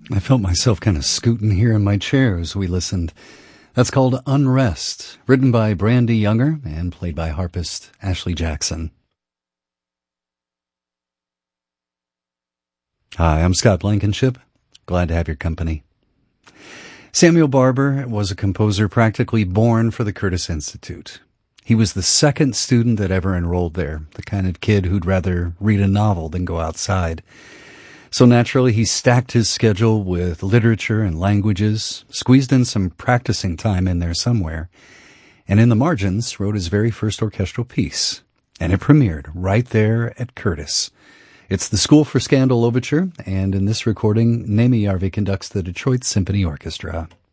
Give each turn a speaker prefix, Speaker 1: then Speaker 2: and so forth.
Speaker 1: I felt myself kind of scooting here in my chair as we listened. That's called Unrest, written by Brandy Younger and played by harpist Ashley Jackson. Hi, I'm Scott Blankenship. Glad to have your company. Samuel Barber was a composer practically born for the Curtis Institute. He was the second student that ever enrolled there, the kind of kid who'd rather read a novel than go outside. So naturally, he stacked his schedule with literature and languages, squeezed in some practicing time in there somewhere, and in the margins wrote his very first orchestral piece. And it premiered right there at Curtis. It's the School for Scandal Overture, and in this recording, Némi Järvi conducts the Detroit Symphony Orchestra.